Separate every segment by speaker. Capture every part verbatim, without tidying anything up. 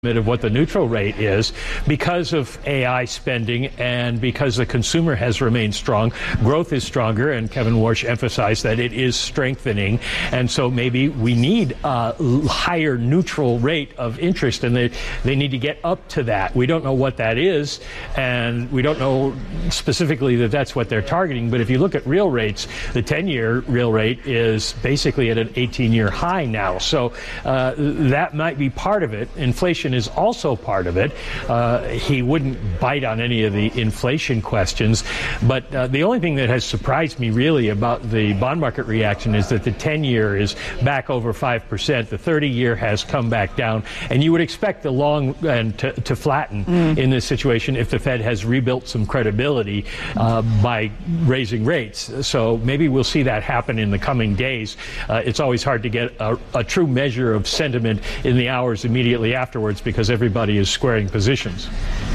Speaker 1: of what the neutral rate is because of A I spending and because the consumer has remained strong. Growth is stronger, and Kevin Warsh emphasized that it is strengthening. And so maybe we need a higher neutral rate of interest, and they, they need to get up to that. We don't know what that is, and we don't know specifically that that's what they're targeting. But if you look at real rates, the ten-year real rate is basically at an eighteen-year high now. So uh, that might be part of it. Inflation is also part of it. Uh, he wouldn't bite on any of the inflation questions. But uh, the only thing that has surprised me really about the bond market reaction is that the ten-year is back over five percent. The thirty-year has come back down. And you would expect the long end to, to flatten mm. in this situation if the Fed has rebuilt some credibility uh, by raising rates. So maybe we'll see that happen in the coming days. Uh, it's always hard to get a, a true measure of sentiment in the hours immediately afterwards because everybody is squaring positions.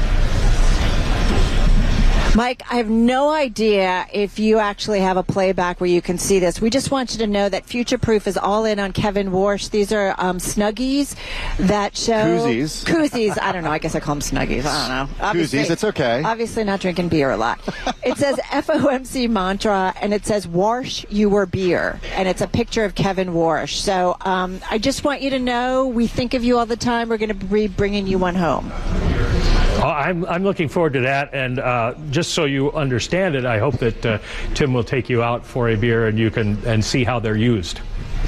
Speaker 2: Mike, I have no idea if you actually have a playback where you can see this. We just want you to know that Future Proof is all in on Kevin Warsh. These are um, Snuggies that show...
Speaker 3: Koozies.
Speaker 2: Koozies. I don't know. I guess I call them Snuggies. I don't know. Obviously,
Speaker 3: Koozies. It's okay.
Speaker 2: Obviously not drinking beer a lot. It says F O M C mantra, and it says Warsh, you were beer. And it's a picture of Kevin Warsh. So um, I just want you to know we think of you all the time. We're going to be bringing you one home.
Speaker 1: Oh, I'm, I'm looking forward to that, and uh, just so you understand it, I hope that uh, Tim will take you out for a beer and you can and see how they're used.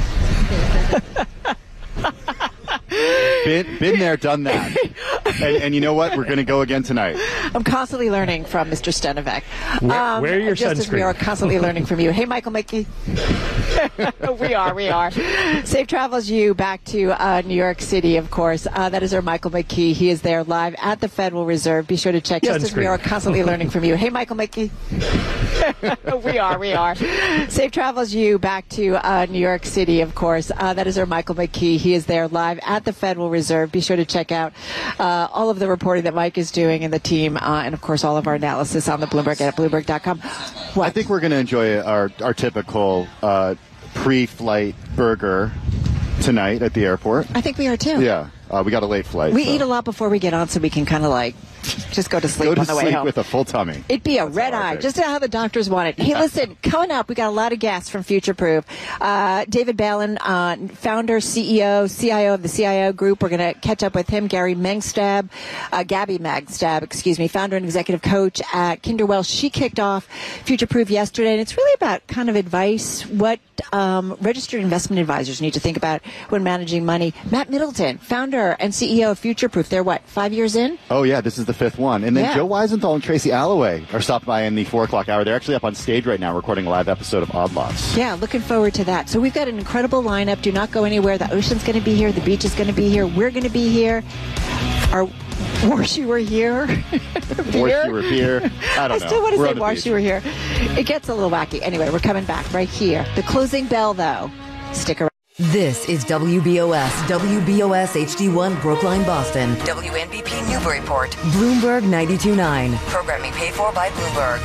Speaker 3: Been, been there, done that. And, and you know what? We're going to go again tonight.
Speaker 2: I'm constantly learning from Mister Stenevec.
Speaker 1: Wear,
Speaker 2: um,
Speaker 1: wear your
Speaker 2: just
Speaker 1: sunscreen.
Speaker 2: As we are constantly learning from you. Hey, Michael Mickey. we are, we are. Safe travels you back to uh, New York City, of course. Uh, that is our Michael McKee. He is there live at the Federal Reserve. Be sure to check. Just as we are constantly learning from you. Hey, Michael Mickey. we are, we are. Safe travels you back to uh, New York City, of course. Uh, that is our Michael McKee. He is there live at the Federal Reserve. Be sure to check out uh, all of the reporting that Mike is doing and the team, uh, and of course all of our analysis on the Bloomberg at Bloomberg dot com. What?
Speaker 3: I think we're going to enjoy our, our typical uh, pre-flight burger tonight at the airport.
Speaker 2: I think we are too.
Speaker 3: Yeah, uh, we got a late flight.
Speaker 2: We
Speaker 3: so.
Speaker 2: eat a lot before we get on, so we can kind of like just go to sleep
Speaker 3: go to
Speaker 2: on the way
Speaker 3: sleep
Speaker 2: home.
Speaker 3: with a full tummy.
Speaker 2: It'd be a
Speaker 3: That's
Speaker 2: red eye, just how the doctors want it. Hey, listen, coming up, we got a lot of guests from Future Proof. Uh, David Balin, uh, founder, C E O, C I O of the C I O Group. We're going to catch up with him. Gary Mengstab, uh, Gabby Mengstab, excuse me, founder and executive coach at Kinderwell. She kicked off Future Proof yesterday, and it's really about kind of advice, what um, registered investment advisors need to think about when managing money. Matt Middleton, founder and C E O of Future Proof. They're what, five years in?
Speaker 3: Oh, yeah, this is the fifth one. And then
Speaker 2: Yeah.
Speaker 3: Joe Weisenthal and Tracy Alloway are stopped by in the four o'clock hour. They're actually up on stage right now recording a live episode of Odd Lots.
Speaker 2: Yeah, looking forward to that. So we've got an incredible lineup. Do not go anywhere. The ocean's going to be here. The beach is going to be here. We're going to be here. Our Warsh, you were here.
Speaker 3: Warsh, you were here. I don't know.
Speaker 2: I still want to
Speaker 3: We're
Speaker 2: say
Speaker 3: on the
Speaker 2: Warsh,
Speaker 3: beach.
Speaker 2: you were here. It gets a little wacky. Anyway, we're coming back right here. The closing bell, though. Stick around.
Speaker 4: This is W B O S, W B O S H D one Brookline, Boston. W N B P Newburyport. Bloomberg ninety-two point nine. Programming paid for by Bloomberg.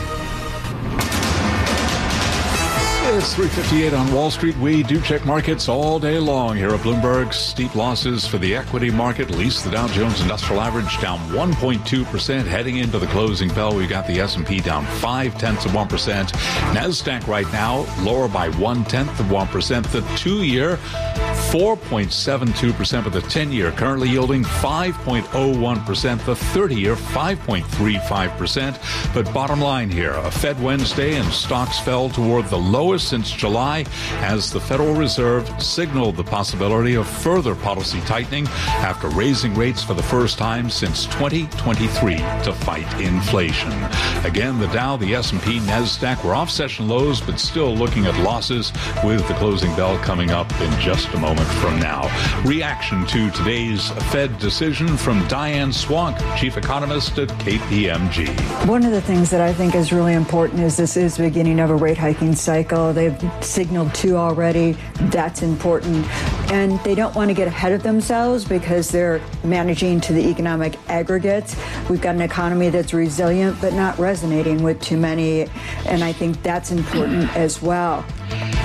Speaker 5: It's three fifty-eight on Wall Street. We do check markets all day long here at Bloomberg. Steep losses for the equity market. At least the Dow Jones Industrial Average down one point two percent. Heading into the closing bell, we've got the S and P down five tenths of one percent. NASDAQ right now lower by one tenth of one percent. The two-year four point seven two percent, with the ten-year currently yielding five point oh one percent. The thirty-year five point three five percent. But bottom line here, a Fed Wednesday and stocks fell toward the lowest since July as the Federal Reserve signaled the possibility of further policy tightening after raising rates for the first time since twenty twenty-three to fight inflation. Again, the Dow, the S and P, NASDAQ were off session lows, but still looking at losses, with the closing bell coming up in just a moment from now. Reaction to today's Fed decision from Diane Swonk, chief economist at K P M G.
Speaker 6: One of the things that I think is really important is this is the beginning of a rate hiking cycle. They've signaled two already. That's important. And they don't want to get ahead of themselves because they're managing to the economic aggregates. We've got an economy that's resilient but not resonating with too many. And I think that's important as well.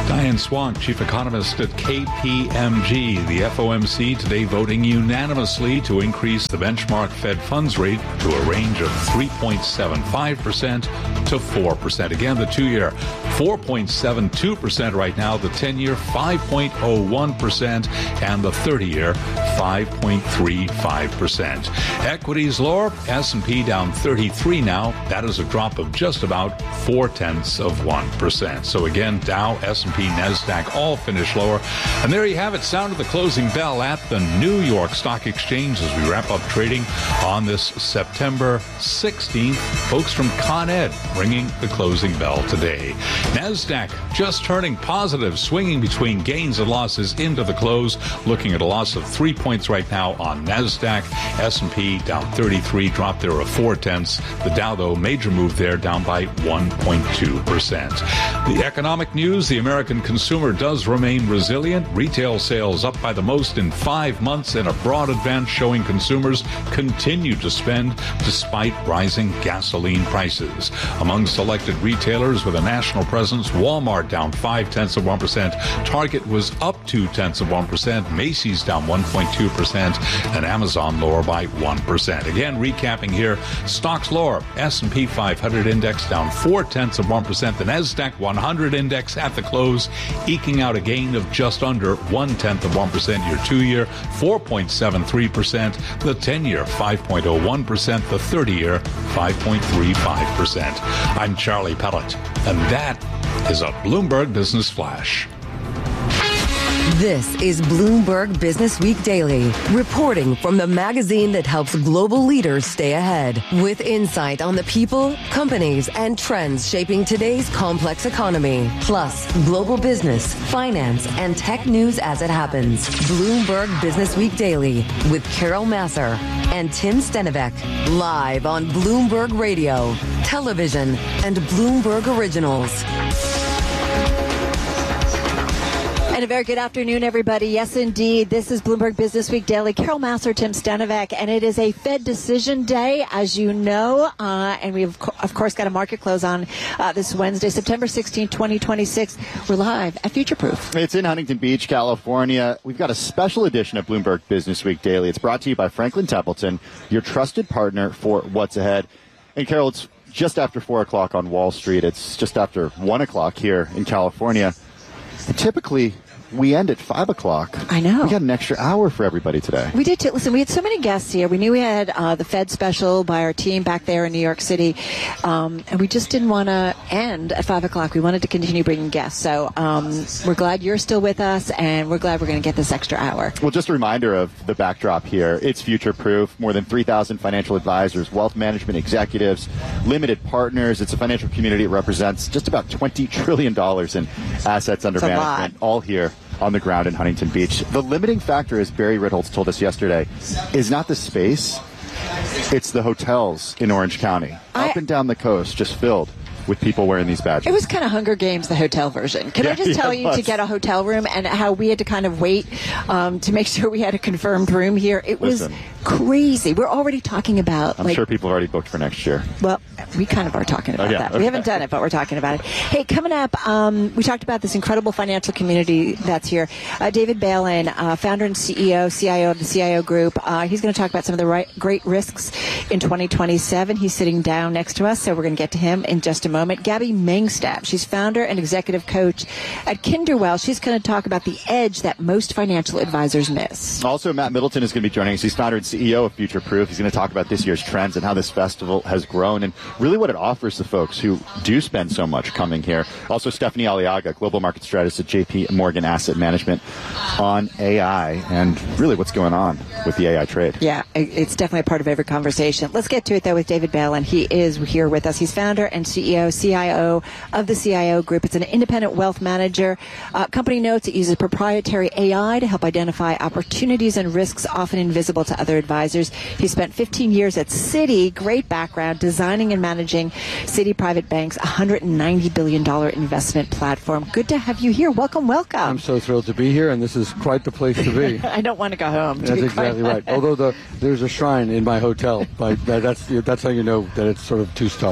Speaker 5: Diane Swank, chief economist at K P M G. The F O M C today voting unanimously to increase the benchmark Fed funds rate to a range of three point seven five percent to four percent. Again, the two-year four point seven two percent right now, the ten-year five point oh one percent, and the thirty-year five point three five percent. Equities lower, S and P down thirty-three now. That is a drop of just about four-tenths of one percent. So again, Dow, S and P, NASDAQ all finish lower. And there you have it, sound of the closing bell at the New York Stock Exchange as we wrap up trading on this September sixteenth. Folks from Con Ed ringing the closing bell today. NASDAQ just turning positive, swinging between gains and losses into the close, looking at a loss of three points right now on NASDAQ. S and P down thirty-three, drop there of four-tenths. The Dow, though, major move there, down by one point two percent. The economic news, the American consumer does remain resilient. Retail sales up by the most in five months and a broad advance showing consumers continue to spend despite rising gasoline prices. Among selected retailers with a national presence, Walmart down five-tenths of one percent. Target was up two-tenths of one percent. Macy's down one point two percent. And Amazon lower by one percent. Again, recapping here, stocks lower. S and P five hundred index down four-tenths of one percent. The NASDAQ one hundred index at the close, eking out a gain of just under one-tenth of one percent. Your two-year, four point seven three percent. The ten-year, five point oh one percent. The thirty-year, five point three five percent. I'm Charlie Pellet, and that is a Bloomberg Business Flash.
Speaker 4: This is Bloomberg Business Week Daily, reporting from the magazine that helps global leaders stay ahead, with insight on the people, companies, and trends shaping today's complex economy, plus global business, finance, and tech news as it happens. Bloomberg Business Week Daily with Carol Massar and Tim Stenivek, live on Bloomberg Radio, television, and Bloomberg Originals.
Speaker 2: And a very good afternoon, everybody. Yes, indeed. This is Bloomberg Business Week Daily. Carol Massar, Tim Stenivek, and it is a Fed decision day, as you know. Uh, and we've, of course, got a market close on uh, this Wednesday, September sixteenth, twenty twenty-six. We're live at Future Proof.
Speaker 3: It's in Huntington Beach, California. We've got a special edition of Bloomberg Business Week Daily. It's brought to you by Franklin Templeton, your trusted partner for what's ahead. And, Carol, it's just after four o'clock on Wall Street. It's just after one o'clock here in California. And typically, we end at five o'clock.
Speaker 2: I know.
Speaker 3: We got an extra hour for everybody today.
Speaker 2: We did, too. Listen, we had so many guests here. We knew we had uh, the Fed special by our team back there in New York City. Um, and we just didn't want to end at five o'clock. We wanted to continue bringing guests. So um, we're glad you're still with us, and we're glad we're going to get this extra hour.
Speaker 3: Well, just a reminder of the backdrop here. It's future-proof. More than three thousand financial advisors, wealth management executives, limited partners. It's a financial community that represents just about twenty trillion dollars in assets under
Speaker 2: That's
Speaker 3: management, all here on the ground in Huntington Beach. The limiting factor, as Barry Ritholtz told us yesterday, is not the space, it's the hotels in Orange County.
Speaker 2: I,
Speaker 3: up and down the coast, just filled with people wearing these badges.
Speaker 2: It was kind of Hunger Games, the hotel version. Can
Speaker 3: yeah,
Speaker 2: I just tell
Speaker 3: yeah,
Speaker 2: you to get a hotel room and how we had to kind of wait um, to make sure we had a confirmed room here? It
Speaker 3: Listen,
Speaker 2: was crazy. We're already talking about...
Speaker 3: I'm
Speaker 2: like,
Speaker 3: sure people have already booked for next year.
Speaker 2: Well, we kind of are talking about
Speaker 3: oh, yeah,
Speaker 2: that.
Speaker 3: okay.
Speaker 2: We haven't done it, but we're talking about it. Hey, coming up, um, we talked about this incredible financial community that's here. Uh, David Balan, uh, founder and C E O, C I O of the C I O Group. Uh, he's going to talk about some of the right, great risks in twenty twenty-seven. He's sitting down next to us, so we're going to get to him in just a moment. Gabby Mengstab, she's founder and executive coach at Kinderwell. She's going to talk about the edge that most financial advisors miss.
Speaker 3: Also, Matt Middleton is going to be joining us. He's founder and C E O of Future Proof. He's going to talk about this year's trends and how this festival has grown and really what it offers to folks who do spend so much coming here. Also, Stephanie Aliaga, global market strategist at J P Morgan Asset Management, on A I and really what's going on with the A I trade.
Speaker 2: Yeah, it's definitely a part of every conversation. Let's get to it, though, with David Balan. He is here with us. He's founder and C E O, C I O of the C I O Group. It's an independent wealth manager. Uh, company notes it uses proprietary A I to help identify opportunities and risks often invisible to other advisors. He spent fifteen years at Citi, great background, designing and managing Citi Private Bank's one hundred ninety billion dollars investment platform. Good to have you here. Welcome, welcome.
Speaker 7: I'm so thrilled to be here, and this is quite the place to be.
Speaker 2: I don't want to go home.
Speaker 7: That's exactly right. Although the, there's a shrine in my hotel, but that's that's how you know that it's sort of two-star.
Speaker 2: Oh,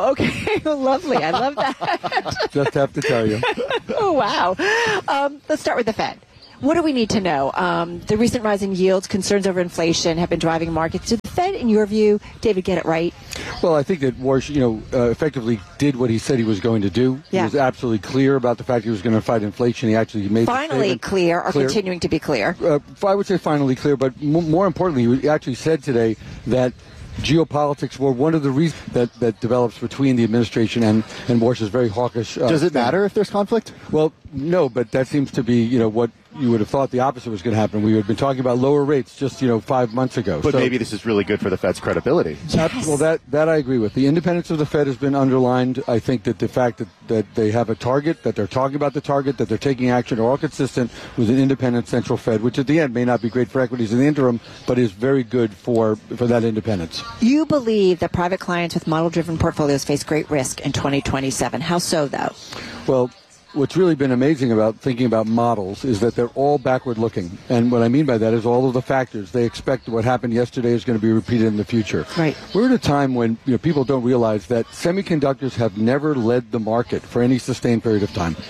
Speaker 2: Okay, lovely. I love that.
Speaker 7: Just have to tell you.
Speaker 2: Oh, wow. Um, let's start with the Fed. What do we need to know? Um, the recent rise in yields, concerns over inflation have been driving markets. Did the Fed, in your view, David, get it right?
Speaker 7: Well, I think that Warsh, you know, uh, effectively did what he said he was going to do.
Speaker 2: Yeah.
Speaker 7: He was absolutely clear about the fact he was going to fight inflation. He actually made
Speaker 2: Finally clear or
Speaker 7: clear.
Speaker 2: continuing to be clear?
Speaker 7: Uh, I would say finally clear, but m- more importantly, he actually said today that geopolitics were one of the reasons that, that develops between the administration and, and Warsh's very hawkish. Uh,
Speaker 3: Does it
Speaker 7: thing.
Speaker 3: matter if there's conflict?
Speaker 7: Well, no, but that seems to be, you know, what you would have thought the opposite was going to happen. We had been talking about lower rates just, you know, five months ago.
Speaker 3: But
Speaker 7: so,
Speaker 3: maybe this is really good for the Fed's credibility.
Speaker 2: Yes.
Speaker 7: Well, that, that I agree with. The independence of the Fed has been underlined. I think that the fact that, that they have a target, that they're talking about the target, that they're taking action, are all consistent with an independent central Fed, which at the end may not be great for equities in the interim, but is very good for, for that independence.
Speaker 2: You believe that private clients with model-driven portfolios face great risk in twenty twenty-seven. How so, though?
Speaker 7: Well, what's really been amazing about thinking about models is that they're all backward looking. And what I mean by that is all of the factors. They expect what happened yesterday is going to be repeated in the future.
Speaker 2: Right.
Speaker 7: We're at a time when, you know, people don't realize that semiconductors have never led the market for any sustained period of time.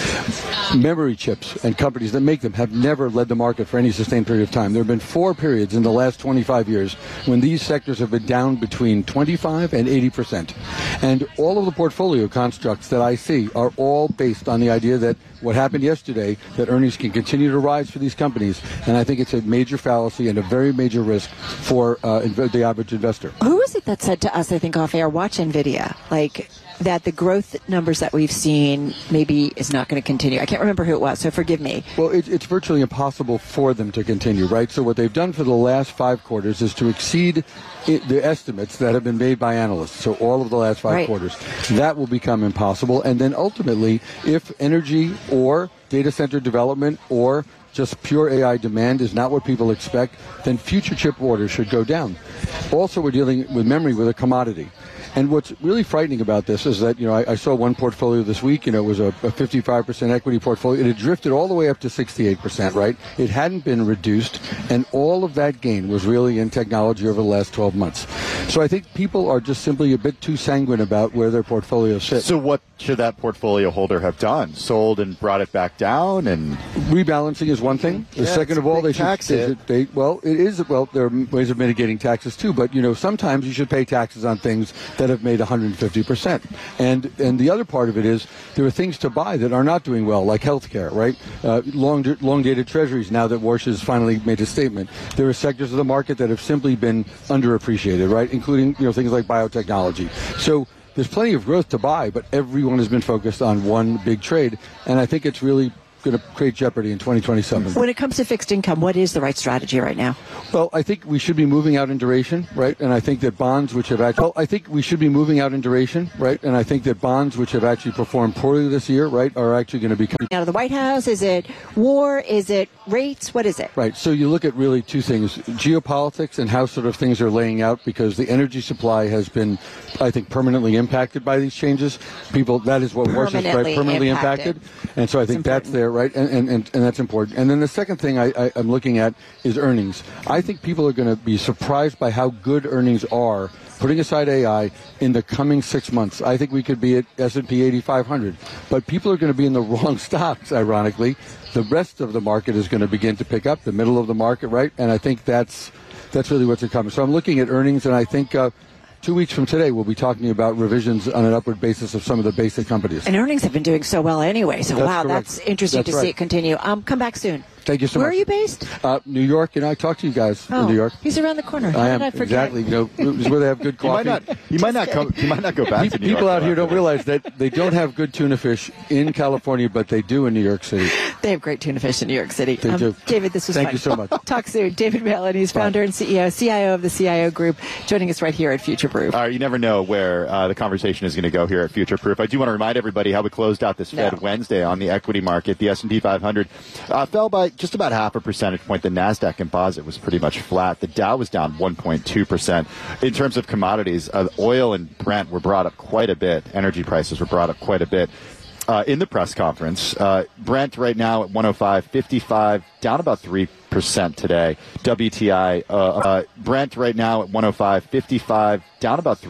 Speaker 7: Memory chips and companies that make them have never led the market for any sustained period of time. There have been four periods in the last twenty-five years when these sectors have been down between twenty-five and eighty percent. And all of the portfolio constructs that I see are all based on the idea that what happened yesterday, that earnings can continue to rise for these companies. And I think it's a major fallacy and a very major risk for uh, the average investor.
Speaker 2: Who is it that said to us, I think off air, watch NVIDIA, like that the growth numbers that we've seen maybe is not going to continue? I can't remember who it was, so forgive me.
Speaker 7: Well, it, it's virtually impossible for them to continue, right? So what they've done for the last five quarters is to exceed it, the estimates that have been made by analysts. So all of the last five
Speaker 2: Right.
Speaker 7: quarters. That will become impossible. And then ultimately, if energy or data center development or just pure A I demand is not what people expect, then future chip orders should go down. Also, we're dealing with memory with a commodity. And what's really frightening about this is that, you know, I, I saw one portfolio this week, you know, it was a, a fifty-five percent equity portfolio. It had drifted all the way up to sixty-eight percent, right? It hadn't been reduced, and all of that gain was really in technology over the last twelve months. So I think people are just simply a bit too sanguine about where their portfolio sits.
Speaker 3: So what should that portfolio holder have done? Sold and brought it back down? And
Speaker 7: rebalancing is one thing. The
Speaker 3: Yeah,
Speaker 7: second
Speaker 3: it's
Speaker 7: of
Speaker 3: a
Speaker 7: all,
Speaker 3: big
Speaker 7: they should,
Speaker 3: tax
Speaker 7: they
Speaker 3: hit.
Speaker 7: should they, well, it is, well, there are ways of mitigating taxes too, but, you know, sometimes you should pay taxes on things that have made one hundred fifty percent. And and the other part of it is there are things to buy that are not doing well, like healthcare, right? Uh, long long dated treasuries. Now that Warsh has finally made a statement, there are sectors of the market that have simply been underappreciated, right? Including, you know, things like biotechnology. So there's plenty of growth to buy, but everyone has been focused on one big trade, and I think it's really going to create jeopardy in twenty twenty-seven.
Speaker 2: When it comes to fixed income, what is the right strategy right now?
Speaker 7: Well, I think we should be moving out in duration, right? And I think that bonds which have actually, well, I think we should be moving out in duration, right? And I think that bonds which have actually performed poorly this year, right, are actually going to be coming
Speaker 2: Out of the White House? Is it war? Is it rates? What is it?
Speaker 7: Right. So you look at really two things, geopolitics and how sort of things are laying out, because the energy supply has been, I think, permanently impacted by these changes. People, that is what Warsh is, right?
Speaker 2: Permanently
Speaker 7: Permanently
Speaker 2: impacted.
Speaker 7: impacted. And so I think that's there, right? And, and, and, and that's important. And then the second thing I, I, I'm looking at is earnings. I think people are going to be surprised by how good earnings are, putting aside A I, in the coming six months. I think we could be at S and P eighty-five hundred. But people are going to be in the wrong stocks, ironically. The rest of the market is going to begin to pick up, the middle of the market, right? And I think that's that's really what's coming. So I'm looking at earnings, and I think uh, two weeks from today we'll be talking about revisions on an upward basis of some of the basic companies.
Speaker 2: And earnings have been doing so well anyway. So,
Speaker 7: That's
Speaker 2: wow,
Speaker 7: correct.
Speaker 2: that's interesting
Speaker 7: That's
Speaker 2: to
Speaker 7: right.
Speaker 2: see it continue. Um, come back soon.
Speaker 7: Thank you so
Speaker 2: Where
Speaker 7: much.
Speaker 2: are you based?
Speaker 7: Uh, New York, and I talked to you guys
Speaker 2: Oh,
Speaker 7: in New York.
Speaker 2: he's around the corner. How
Speaker 7: I
Speaker 2: did
Speaker 7: am,
Speaker 2: I forget?
Speaker 7: exactly. You know, it's where they have good
Speaker 3: you
Speaker 7: coffee.
Speaker 3: might not. You might not come. You might not go back to New York.
Speaker 7: People out here don't
Speaker 3: after
Speaker 7: realize that they don't have good tuna fish in California, but they do in New York City.
Speaker 2: They have great tuna fish in New York City.
Speaker 7: They
Speaker 2: Um,
Speaker 7: do.
Speaker 2: David, this was
Speaker 7: Thank
Speaker 2: fun.
Speaker 7: you so much.
Speaker 2: Talk soon. David Malin, he's founder and C E O, C I O of the C I O Group, joining us right here at Future Proof.
Speaker 3: All right, you never know where uh, the conversation is going to go here at Future Proof. I do want to remind everybody how we closed out this Fed
Speaker 2: No.
Speaker 3: Wednesday on the equity market. The S and P five hundred uh, fell by just about half a percentage point. The NASDAQ composite was pretty much flat. The Dow was down one point two percent. In terms of commodities, uh, oil and Brent were brought up quite a bit. Energy prices were brought up quite a bit. Uh, in the press conference, uh, Brent right now at one oh five fifty-five, down about three percent today. W T I, uh, uh, Brent right now at one oh five fifty-five, down about three percent.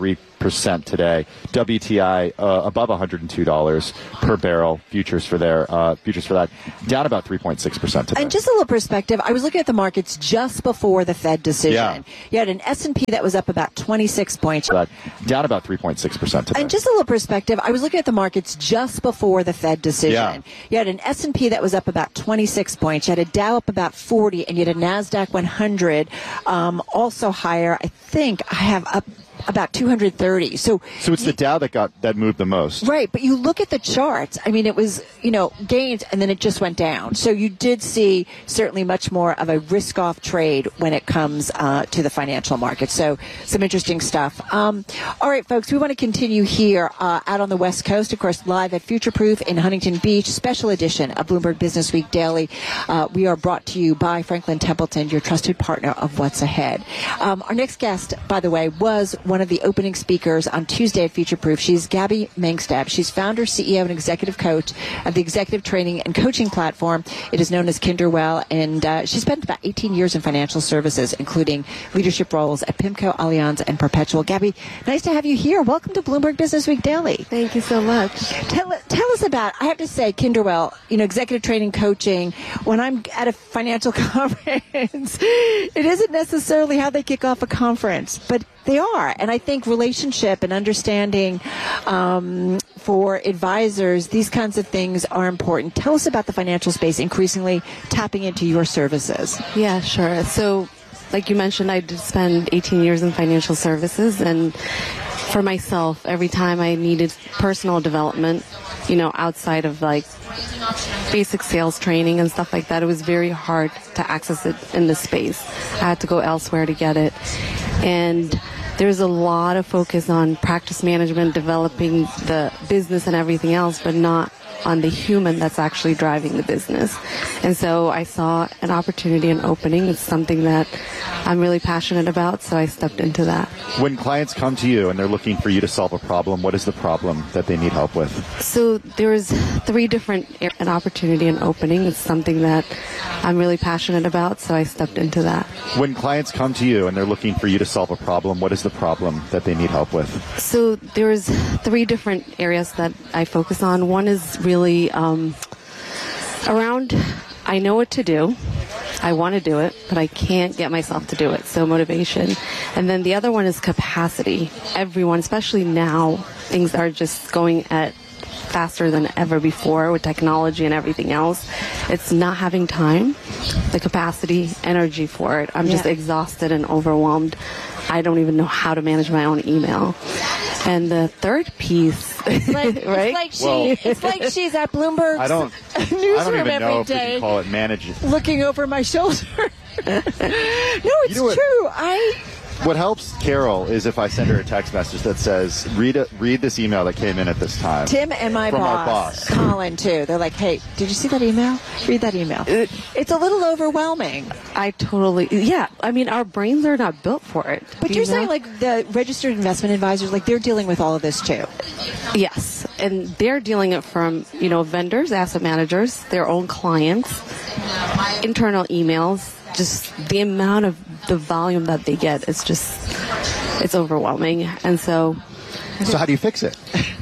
Speaker 3: percent today. W T I uh, above one hundred two dollars per barrel. Futures for there, uh, futures for that down about three point six percent today.
Speaker 2: And just a little perspective, I was looking at the markets just before the Fed decision.
Speaker 3: Yeah.
Speaker 2: You had an S and P that was up about twenty-six points.
Speaker 3: That down about three point six percent today.
Speaker 2: And just a little perspective, I was looking at the markets just before the Fed decision.
Speaker 3: Yeah.
Speaker 2: You had an S and P that was up about twenty-six points. You had a Dow up about forty, and you had a NASDAQ one hundred um, also higher. I think I have up about two hundred thirty. So,
Speaker 3: so it's the Dow that got that moved the most.
Speaker 2: Right, but you look at the charts. I mean, it was, you know, gains and then it just went down. So you did see certainly much more of a risk-off trade when it comes uh, to the financial market. So some interesting stuff. Um, all right, folks, we want to continue here uh, out on the West Coast, of course, live at Future Proof in Huntington Beach, special edition of Bloomberg Business Week Daily. Uh, we are brought to you by Franklin Templeton, your trusted partner of What's Ahead. Um, our next guest, by the way, was one of the opening speakers on Tuesday at Future Proof. She's Gabby Mengstad. She's founder, C E O, and executive coach of the executive training and coaching platform. It is known as Kinderwell, and uh, she spent about eighteen years in financial services, including leadership roles at PIMCO, Allianz, and Perpetual. Gabby, nice to have you here. Welcome to Bloomberg Business Week Daily.
Speaker 8: Thank you so much.
Speaker 2: Tell, tell us about, I have to say, Kinderwell, you know, executive training coaching. When I'm at a financial conference, it isn't necessarily how they kick off a conference, but they are. And I think relationship and understanding um, for advisors, these kinds of things are important. Tell us about the financial space increasingly tapping into your services.
Speaker 8: Yeah, sure. So, like you mentioned, I did spend eighteen years in financial services, and for myself, every time I needed personal development, you know, outside of like basic sales training and stuff like that, it was very hard to access it in this space. I had to go elsewhere to get it. And there's a lot of focus on practice management, developing the business and everything else, but not on the human that's actually driving the business. And so I saw an opportunity, an opening. It's something that I'm really passionate about, so I stepped into that.
Speaker 3: When clients come to you and they're looking for you to solve a problem, what is the problem that they need help with?
Speaker 8: So there's three different areas, an opportunity, an opening. It's something that I'm really passionate about, so I stepped into that.
Speaker 3: When clients come to you and they're looking for you to solve a problem, what is the problem that they need help with?
Speaker 8: So there's three different areas that I focus on. One is really um, around, I know what to do. I want to do it, but I can't get myself to do it. So motivation. And then the other one is capacity. Everyone, especially now, things are just going at faster than ever before with technology and everything else. It's not having time, the capacity, energy for it. I'm yeah. just exhausted and overwhelmed. I don't even know how to manage my own email. And the third piece,
Speaker 2: it's like,
Speaker 8: right?
Speaker 2: It's like, she,
Speaker 3: well,
Speaker 2: it's like she's at Bloomberg's
Speaker 3: I don't,
Speaker 2: newsroom
Speaker 3: I don't even
Speaker 2: every
Speaker 3: know if
Speaker 2: day,
Speaker 3: we can call it manage.
Speaker 2: looking over my shoulder. No, it's
Speaker 3: you know
Speaker 2: true. I.
Speaker 3: What helps Carol is if I send her a text message that says, read a, read this email that came in at this time.
Speaker 2: Tim and my
Speaker 3: from
Speaker 2: boss,
Speaker 3: our boss,
Speaker 2: Colin, too. They're like, hey, did you see that email? Read that email. It, it's a little overwhelming.
Speaker 8: I totally, yeah. I mean, our brains are not built for it.
Speaker 2: But you're you know? saying, like, the registered investment advisors, like, they're dealing with all of this, too.
Speaker 8: Yes. And they're dealing it from, you know, vendors, asset managers, their own clients, internal emails. Just the amount of the volume that they get is just, it's overwhelming. And so.
Speaker 3: So how do you fix it?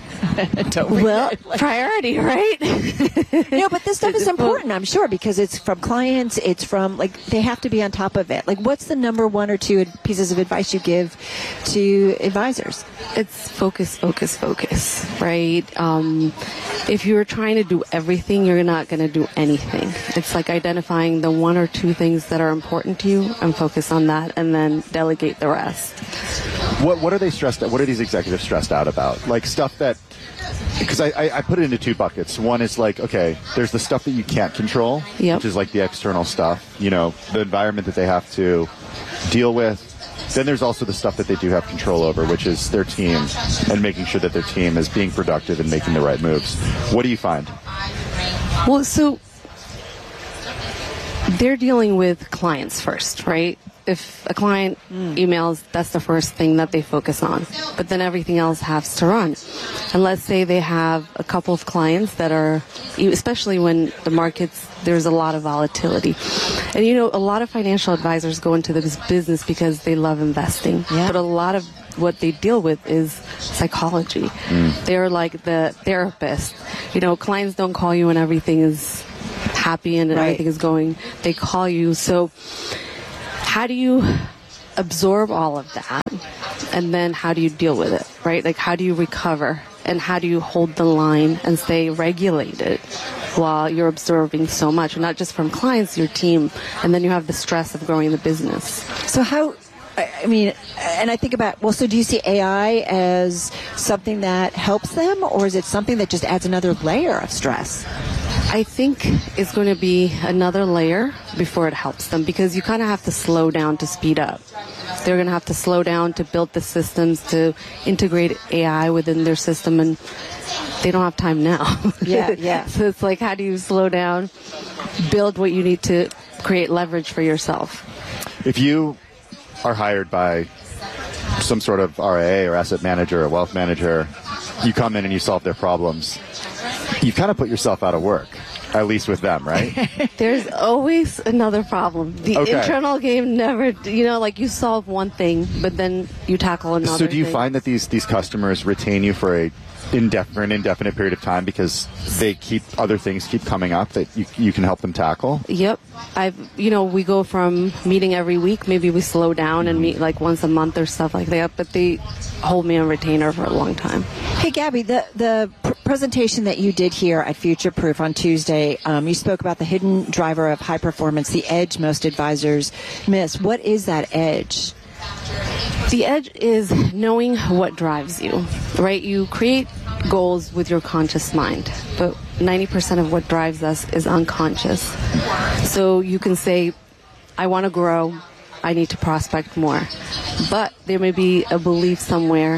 Speaker 8: Well, priority, right?
Speaker 2: No, but this stuff is important, I'm sure, because it's from clients, it's from, like, they have to be on top of it. Like, what's the number one or two pieces of advice you give to advisors?
Speaker 8: It's focus, focus, focus, right? Um, if you're trying to do everything, you're not going to do anything. It's like identifying the one or two things that are important to you and focus on that, and then delegate the rest.
Speaker 3: What What are they stressed out? What are these executives stressed out about? Like stuff that, because I, I, I put it into two buckets. One is like, okay, there's the stuff that you can't control,
Speaker 8: yep.
Speaker 3: which is like the external stuff, you know, the environment that they have to deal with. Then there's also the stuff that they do have control over, which is their team and making sure that their team is being productive and making the right moves. What do you find?
Speaker 8: Well, so they're dealing with clients first, right? If a client mm. emails, that's the first thing that they focus on. But then everything else has to run. And let's say they have a couple of clients that are, especially when the markets, there's a lot of volatility. And, you know, a lot of financial advisors go into this business because they love investing. Yeah. But a lot of what they deal with is psychology. Mm. They're like the therapist. You know, clients don't call you when everything is happy and right. everything is going. They call you. So how do you absorb all of that? And then how do you deal with it, right? Like, how do you recover? And how do you hold the line and stay regulated while you're absorbing so much, not just from clients, your team, and then you have the stress of growing the business.
Speaker 2: So how, I mean, and I think about, well, so do you see A I as something that helps them, or is it something that just adds another layer of stress?
Speaker 8: I think it's going to be another layer before it helps them, because you kind of have to slow down to speed up. They're going to have to slow down to build the systems, to integrate A I within their system, and they don't have time now.
Speaker 2: Yeah, yeah.
Speaker 8: So it's like, how do you slow down, build what you need to create leverage for yourself?
Speaker 3: If you are hired by some sort of R I A or asset manager or wealth manager, you come in and you solve their problems, you've kind of put yourself out of work, at least with them, right?
Speaker 8: There's always another problem. The
Speaker 3: okay.
Speaker 8: internal game never, you know, like you solve one thing, but then you tackle another
Speaker 3: So do you
Speaker 8: thing.
Speaker 3: find that these, these customers retain you for a indef- for an indefinite period of time because they keep, other things keep coming up that you, you can help them tackle?
Speaker 8: Yep. I've, you know, we go from meeting every week, maybe we slow down and meet like once a month or stuff like that, but they hold me on retainer for a long time.
Speaker 2: Hey, Gabby, the, the pr- presentation that you did here at Future Proof on Tuesday, um, you spoke about the hidden driver of high performance, the edge most advisors miss. What is that edge?
Speaker 8: The edge is knowing what drives you, right? You create goals with your conscious mind, but ninety percent of what drives us is unconscious. So you can say, I want to grow, I need to prospect more. But there may be a belief somewhere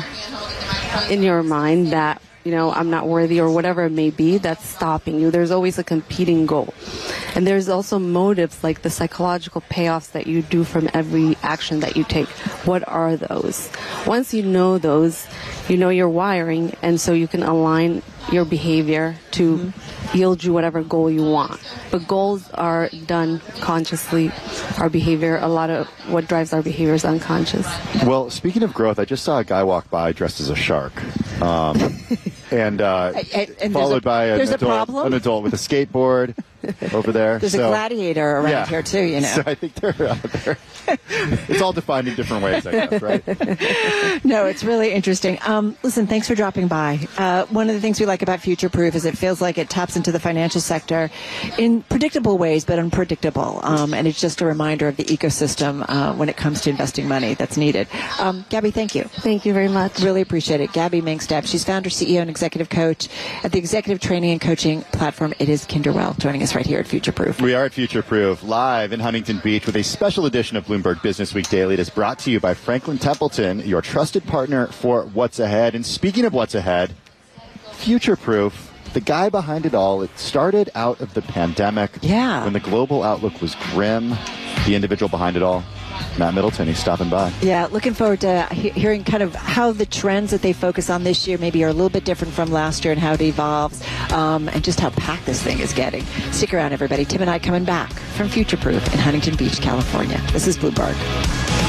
Speaker 8: in your mind that, you know, I'm not worthy or whatever it may be that's stopping you. There's always a competing goal. And there's also motives, like the psychological payoffs that you do from every action that you take. What are those? Once you know those, you know your wiring, and so you can align your behavior to mm-hmm. yield you whatever goal you want. But goals are done consciously. Our behavior, a lot of what drives our behavior is unconscious.
Speaker 3: Well, speaking of growth, I just saw a guy walk by dressed as a shark. Um, and, uh,
Speaker 2: and, and
Speaker 3: followed
Speaker 2: a,
Speaker 3: by an adult, an adult with a skateboard over there.
Speaker 2: There's
Speaker 3: so,
Speaker 2: a gladiator around
Speaker 3: yeah.
Speaker 2: here too, you know.
Speaker 3: So I think they're, uh, they're it's all defined in different ways, I guess, right?
Speaker 2: No, it's really interesting. Um, listen, thanks for dropping by. Uh, one of the things we like about Future Proof is it feels like it taps into the financial sector in predictable ways, but unpredictable. Um, and it's just a reminder of the ecosystem uh, when it comes to investing money that's needed. Um, Gabby, thank you.
Speaker 8: Thank you very much.
Speaker 2: Really appreciate it. Gabby Mengstad. She's founder, C E O, and executive coach at the executive training and coaching platform It Is Kinderwell, joining us right here at Future Proof.
Speaker 3: We are at Future Proof, live in Huntington Beach with a special edition of Bloomberg Business Week Daily. It is brought to you by Franklin Templeton, your trusted partner for what's ahead. And speaking of what's ahead, Future Proof, the guy behind it all, it started out of the pandemic.
Speaker 2: Yeah.
Speaker 3: When the global outlook was grim. The individual behind it all, Matt Middleton, he's stopping by.
Speaker 2: Yeah, looking forward to he- hearing kind of how the trends that they focus on this year maybe are a little bit different from last year and how it evolves, um, and just how packed this thing is getting. Stick around, everybody. Tim and I coming back from Future Proof in Huntington Beach, California. This is Bloomberg.